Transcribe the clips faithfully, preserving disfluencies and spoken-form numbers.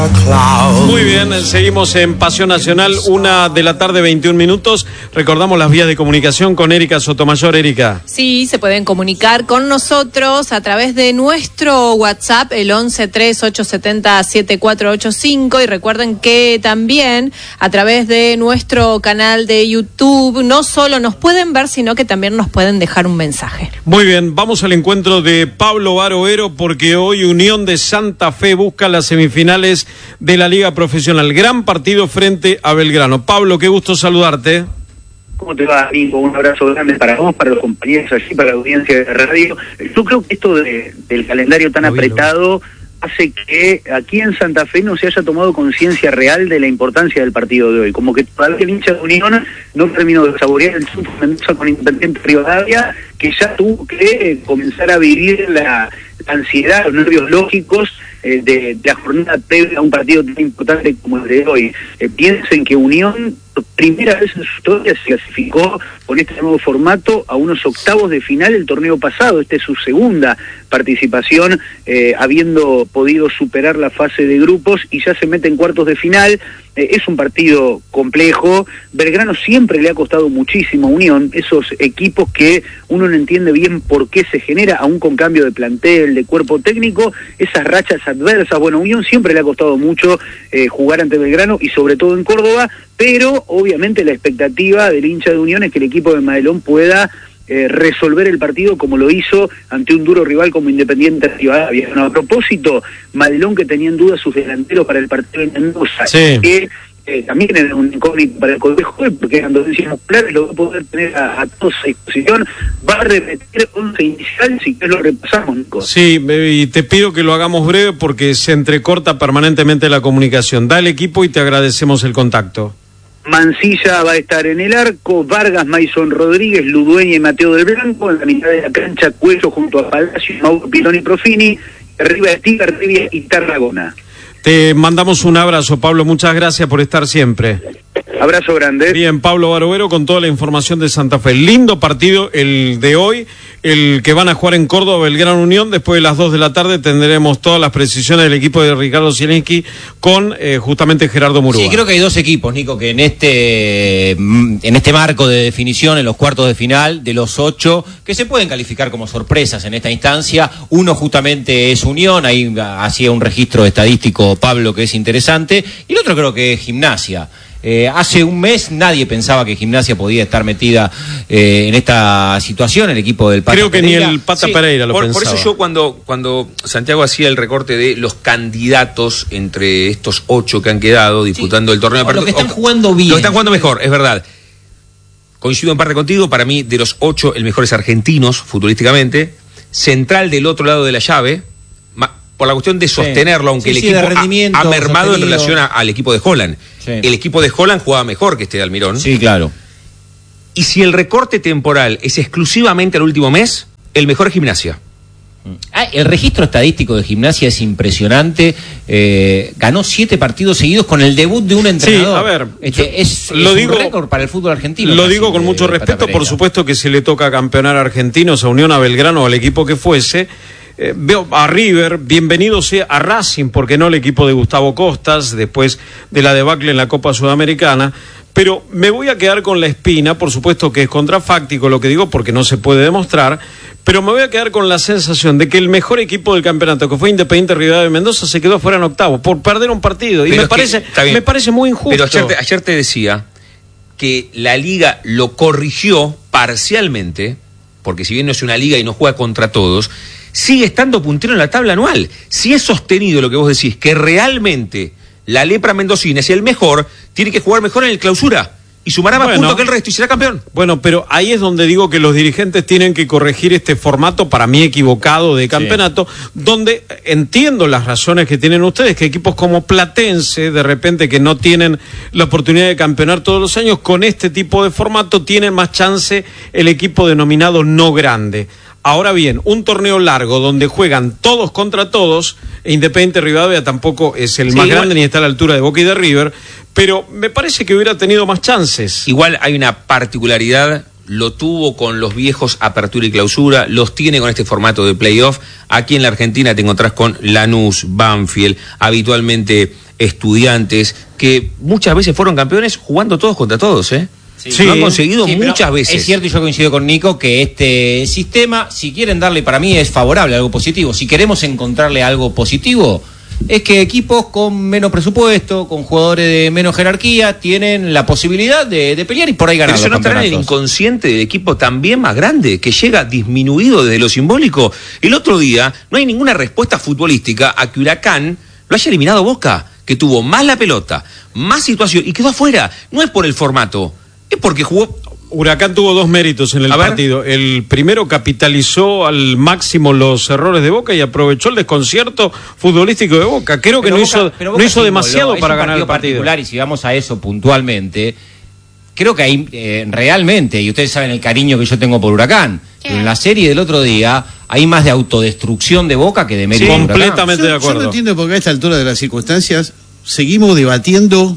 Muy bien, seguimos en Pasión Nacional, una de la tarde, veintiún minutos. Recordamos las vías de comunicación con Erika Sotomayor. Erika. Sí, se pueden comunicar con nosotros a través de nuestro WhatsApp, el once tres ocho siete cero siete cuatro ocho cinco, y recuerden que también a través de nuestro canal de YouTube no solo nos pueden ver, sino que también nos pueden dejar un mensaje. Muy bien, vamos al encuentro de Pablo Barovero, porque hoy Unión de Santa Fe busca las semifinales de la Liga Profesional. Gran partido frente a Belgrano. Pablo, qué gusto saludarte. ¿Cómo te va, amigo? Un abrazo grande para vos, para los compañeros allí, para la audiencia de radio. Yo creo que esto de, del calendario tan apretado hace que aquí en Santa Fe no se haya tomado conciencia real de la importancia del partido de hoy. Como que todavía el hincha de Unión no terminó de saborear el triunfo Mendoza con Independiente Rivadavia, que ya tuvo que comenzar a vivir la ansiedad, los nervios lógicos eh, de, de la jornada previa a un partido tan importante como el de hoy. Eh, piensen que Unión, por primera vez en su historia, se clasificó con este nuevo formato a unos octavos de final el torneo pasado. Esta es su segunda participación, eh, habiendo podido superar la fase de grupos, y ya se mete en cuartos de final. Eh, es un partido complejo. Belgrano siempre le ha costado muchísimo a Unión, esos equipos que uno no entiende bien por qué se genera, aún con cambio de plantel, de cuerpo técnico, esas rachas adversas. Bueno, a Unión siempre le ha costado mucho eh, jugar ante Belgrano, y sobre todo en Córdoba, pero obviamente la expectativa del hincha de Unión es que el equipo de Madelón pueda Eh, resolver el partido como lo hizo ante un duro rival como Independiente Rivadavia. Bueno, a propósito, Madelón, que tenía en duda sus delanteros para el partido de Mendoza, sí, que eh, también era un incógnito para el colegio, porque eran dos decimos claves, lo va a poder tener a, a todos a disposición. Va a repetir once inicial, si que lo repasamos, Nico. Sí, y te pido que lo hagamos breve porque se entrecorta permanentemente la comunicación. Da el equipo y te agradecemos el contacto. Mancilla va a estar en el arco, Vargas, Maison Rodríguez, Ludueña y Mateo del Blanco. En la mitad de la cancha, Cuello junto a Palacio, Mauro Pilón y Profini. Arriba Estiga, Rivia y Tarragona. Te mandamos un abrazo, Pablo, muchas gracias por estar siempre. Abrazo grande. Bien, Pablo Barovero con toda la información de Santa Fe. Lindo partido el de hoy, el que van a jugar en Córdoba, Belgrano Unión. Después de las dos de la tarde tendremos todas las precisiones del equipo de Ricardo Zielinski con eh, justamente Gerardo Murúa. Sí, creo que hay dos equipos, Nico, que en este en este marco de definición, en los cuartos de final, de los ocho, que se pueden calificar como sorpresas en esta instancia. Uno justamente es Unión, ahí hacía un registro estadístico Pablo que es interesante, y el otro creo que es Gimnasia. Eh, hace un mes nadie pensaba que Gimnasia podía estar metida eh, en esta situación, el equipo del Pata Creo que Pereira. ni el Pata Sí, Pereira lo por, pensaba. por eso yo cuando, cuando Santiago hacía el recorte de los candidatos entre estos ocho que han quedado disputando Sí, el torneo... o los que están o, jugando bien. Los que están jugando mejor, es verdad. Coincido en parte contigo, para mí de los ocho el mejor es Argentinos, futbolísticamente. Central del otro lado de la llave, ma, por la cuestión de sostenerlo, sí, aunque sí, el sí, equipo rendimiento, ha, ha mermado sostenido. en relación a, al equipo de Holland. Sí. El equipo de Holland jugaba mejor que este de Almirón. Sí, claro. Y si el recorte temporal es exclusivamente al último mes, el mejor es Gimnasia. Ah, el registro estadístico de Gimnasia es impresionante. Eh, ganó siete partidos seguidos con el debut de un entrenador. Sí, a ver, este, es, lo es digo, un récord para el fútbol argentino. Lo casi, digo con de, mucho de respeto, por supuesto que se le toca campeonar a Argentinos, a Unión, a Belgrano, al equipo que fuese. Eh, veo a River, bienvenido sea a Racing, porque no el equipo de Gustavo Costas, después de la debacle en la Copa Sudamericana. Pero me voy a quedar con la espina, por supuesto que es contrafáctico lo que digo, porque no se puede demostrar, pero me voy a quedar con la sensación de que el mejor equipo del campeonato, que fue Independiente Rivadavia de Mendoza, se quedó fuera en octavo, por perder un partido, y Pero me parece, que, me parece muy injusto. Pero ayer te, ayer te decía que la liga lo corrigió parcialmente, porque si bien no es una liga y no juega contra todos, sigue estando puntero en la tabla anual. Si es sostenido lo que vos decís, que realmente la lepra mendocina es el mejor, tiene que jugar mejor en el clausura y sumará más Bueno, puntos que el resto y será campeón. Bueno, pero ahí es donde digo que los dirigentes tienen que corregir este formato, para mí equivocado, de campeonato, sí, donde entiendo las razones que tienen ustedes, que equipos como Platense, de repente, que no tienen la oportunidad de campeonar todos los años, con este tipo de formato tienen más chance el equipo denominado no grande. Ahora bien, un torneo largo donde juegan todos contra todos, e Independiente Rivadavia tampoco es el sí, más igual, grande ni está a la altura de Boca y de River, pero me parece que hubiera tenido más chances. Igual hay una particularidad, lo tuvo con los viejos Apertura y Clausura, los tiene con este formato de playoff. Aquí en la Argentina te encontrás con Lanús, Banfield, habitualmente Estudiantes, que muchas veces fueron campeones jugando todos contra todos, ¿eh? Sí. Sí. Lo han conseguido Sí, muchas veces. Es cierto, y yo coincido con Nico, que este sistema, si quieren darle, para mí es favorable, algo positivo. Si queremos encontrarle algo positivo, es que equipos con menos presupuesto, con jugadores de menos jerarquía, tienen la posibilidad de, de pelear y por ahí ganar. Pero eso los no trae el campeonatos. inconsciente del equipo también más grande, que llega disminuido desde lo simbólico. El otro día no hay ninguna respuesta futbolística a que Huracán lo haya eliminado Boca, que tuvo más la pelota, más situación y quedó afuera. No es por el formato, es porque jugó. Huracán tuvo dos méritos en el A ver. partido. El primero capitalizó al máximo los errores de Boca y aprovechó el desconcierto futbolístico de Boca. Creo que Pero no Boca- hizo, pero no Boca hizo simboló, demasiado es para un ganar el partido. particular, y si vamos a eso puntualmente, creo que ahí eh, realmente, y ustedes saben el cariño que yo tengo por Huracán, pero en la serie del otro día hay más de autodestrucción de Boca que de mérito de Huracán. Completamente Yo, de yo acuerdo. no entiendo por qué a esta altura de las circunstancias seguimos debatiendo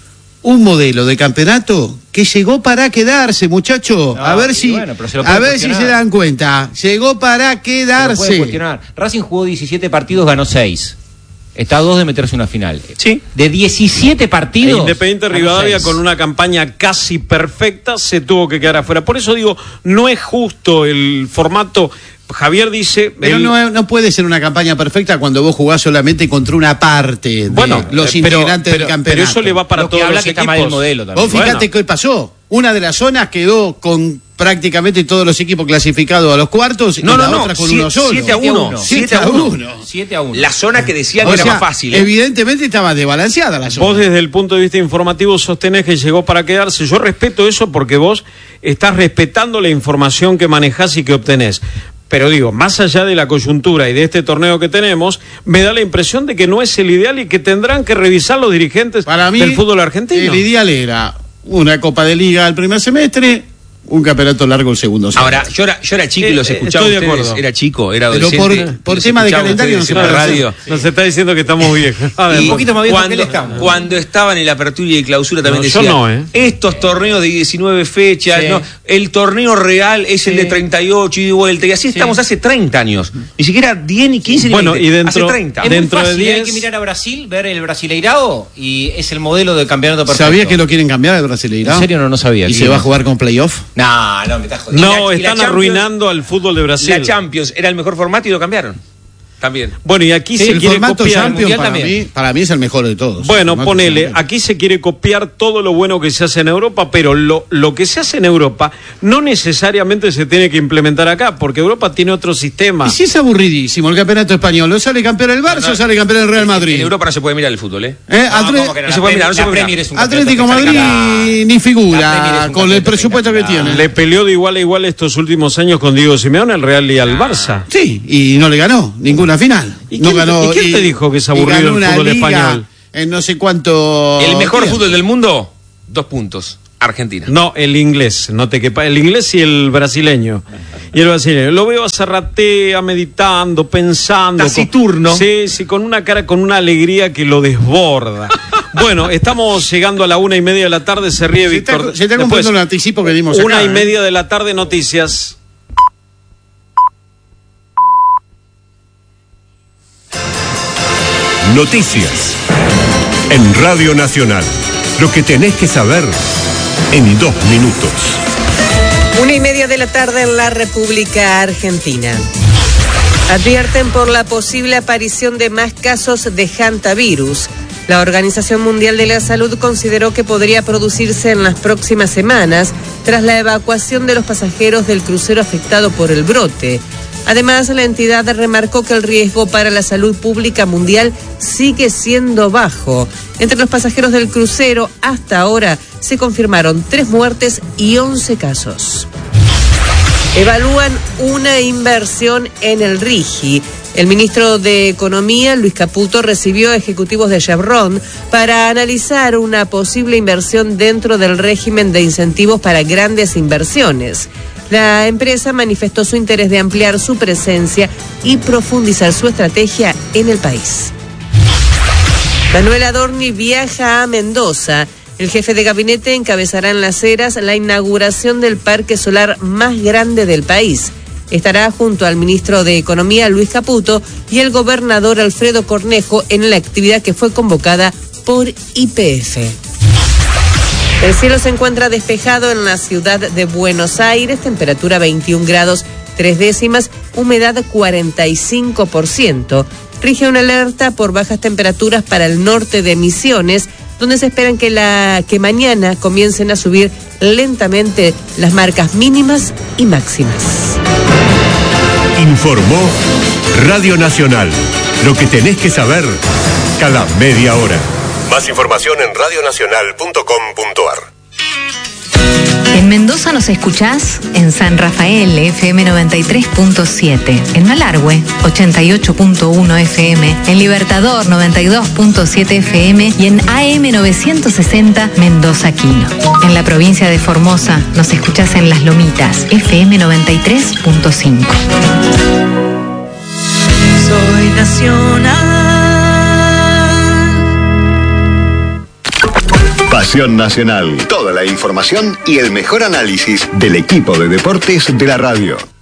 un modelo de campeonato que llegó para quedarse, muchachos. No, a ver y si, bueno, pero se lo a pueden ver si cuestionar. se dan cuenta. Llegó para Se lo puede quedarse. cuestionar. Racing jugó diecisiete partidos, ganó seis. Está a dos de meterse en una final. Sí. De diecisiete E partidos. Independiente ganó Rivadavia, seis. con una campaña casi perfecta, se tuvo que quedar afuera. Por eso digo, no es justo el formato. Javier dice. Pero el- no, no puede ser una campaña perfecta cuando vos jugás solamente contra una parte de Bueno, los eh, pero- integrantes pero- del campeonato. pero eso le va para Lo que todos habla los que está equipos. mal el modelo también. Vos fíjate Bueno. qué pasó. Una de las zonas quedó con prácticamente todos los equipos clasificados a los cuartos No, y no, la no, otra con siete- uno solo. siete a uno. siete a uno. siete a uno. La zona que decían O que era sea, más fácil. ¿eh? evidentemente estaba desbalanceada la zona. Vos desde el punto de vista informativo sostenés que llegó para quedarse. Yo respeto eso porque vos estás respetando la información que manejás y que obtenés. Pero digo, más allá de la coyuntura y de este torneo que tenemos, me da la impresión de que no es el ideal y que tendrán que revisar los dirigentes Para mí, del fútbol argentino. el ideal era una Copa de Liga al primer semestre, un campeonato largo el segundo semestre. Ahora, yo era, yo era chico y Eh, los eh, escuchaba estoy de ustedes, acuerdo. era chico, era Pero adolescente. por- y por los tema de escuchaba calendario no ustedes se en la puede radio. Nos está diciendo que estamos viejos. A ver, Y un poquito más viejos que cuando, el Escambo. cuando estaban en la apertura y clausura también No, yo decían, no, ¿eh? estos torneos de diecinueve fechas, Sí. no, el torneo real es el Sí. de treinta y ocho y de vuelta, y así estamos hace treinta años. Ni siquiera diez, ni quince, ni Bueno, veinte. y dentro- hace treinta. Es dentro muy de fácil, diez- hay que mirar a Brasil, ver el Brasileirao y es el modelo de campeonato perfecto. ¿Sabía que lo quieren cambiar al Brasileirao? ¿En serio? No, no sabía. ¿Y ¿Qué? se va a jugar con playoff? No, no, me estás jodiendo. No, Y la- y la están Champions- arruinando al fútbol de Brasil. La Champions era el mejor formato y lo cambiaron. También. Bueno, y aquí Sí, se el quiere formato copiar. Champions Mundial para también. mí, para mí es el mejor de todos. Bueno, El formato ponele, Champions. aquí se quiere copiar todo lo bueno que se hace en Europa, pero lo, lo que se hace en Europa no necesariamente se tiene que implementar acá, porque Europa tiene otro sistema. Y si es aburridísimo el campeonato español, ¿no sale campeón el Barça o sale campeón el Real Madrid? En Europa no se puede mirar el fútbol, ¿eh? ¿Eh? No, Atre- ¿cómo que no? no se La puede Premier- mirar, no se la puede Premier mirar. es un Atlético campeonato Madrid espectacular. ni La figura Premier es un con el campeonato presupuesto que espectacular. tiene. Le peleó de igual a igual estos últimos años con Diego Simeone al Real y al Barça. Sí, y no le ganó ninguna final. ¿Y no quién- ganó, y quién te dijo que es y aburrido ganó el una fútbol liga español? En no sé cuánto. El mejor tiempo. fútbol del mundo, dos puntos. Argentina. No, el inglés, no te quepa, el inglés y el brasileño. Y el brasileño. Lo veo a Zarratea meditando, pensando. Taciturno. Con, sí, sí, con una cara, con una alegría que lo desborda. Bueno, estamos llegando a la una y media de la tarde, se ríe Se está, Víctor. se está Después, cumpliendo el anticipo que dimos una acá, y ¿eh? media de la tarde, noticias. Noticias. En Radio Nacional. Lo que tenés que saber en dos minutos. Una y media de la tarde en la República Argentina. Advierten por la posible aparición de más casos de hantavirus. La Organización Mundial de la Salud consideró que podría producirse en las próximas semanas tras la evacuación de los pasajeros del crucero afectado por el brote. Además, la entidad remarcó que el riesgo para la salud pública mundial sigue siendo bajo. Entre los pasajeros del crucero, hasta ahora, se confirmaron tres muertes y once casos. Evalúan una inversión en el RIGI. El ministro de Economía, Luis Caputo, recibió a ejecutivos de Chevron para analizar una posible inversión dentro del régimen de incentivos para grandes inversiones. La empresa manifestó su interés de ampliar su presencia y profundizar su estrategia en el país. Manuel Adorni viaja a Mendoza. El jefe de gabinete encabezará en Las Heras la inauguración del parque solar más grande del país. estará junto al ministro de Economía, Luis Caputo, y el gobernador Alfredo Cornejo en la actividad que fue convocada por Y P F. El cielo se encuentra despejado en la ciudad de Buenos Aires, temperatura veintiún grados tres décimas, humedad cuarenta y cinco por ciento. Rige una alerta por bajas temperaturas para el norte de Misiones, donde se esperan que, la, que mañana comiencen a subir lentamente las marcas mínimas y máximas. Informó Radio Nacional. Lo que tenés que saber cada media hora. Más información en radionacional punto com punto ar. En Mendoza nos escuchás en San Rafael, F M noventa y tres punto siete, en Malargüe, ochenta y ocho punto uno F M, en Libertador, noventa y dos punto siete F M y en A M novecientos sesenta Mendoza Quino. En la provincia de Formosa nos escuchás en Las Lomitas, F M noventa y tres punto cinco. Soy nacional. Pasión Nacional. Toda la información y el mejor análisis del equipo de deportes de la radio.